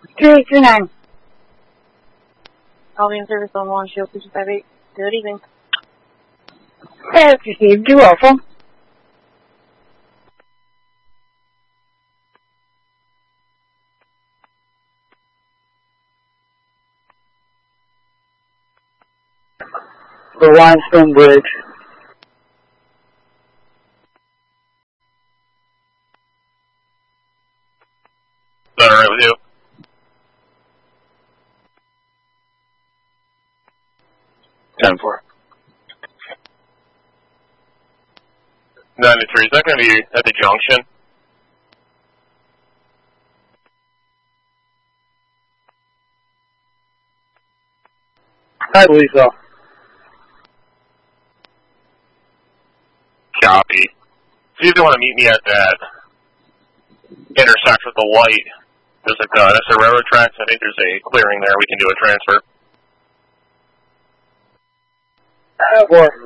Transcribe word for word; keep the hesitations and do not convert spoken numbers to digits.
two eight two nine. I'll be in service on one shield two five eight. Good evening. Hey, received. You're welcome. The Limestone Bridge. Is that alright with you? ten four. ninety-three, is that going to be at the junction? I believe so. Copy. See if you want to meet me at that intersection with the light. There's a, uh, that's the railroad tracks. I think there's a clearing there. We can do a transfer. Uh, four.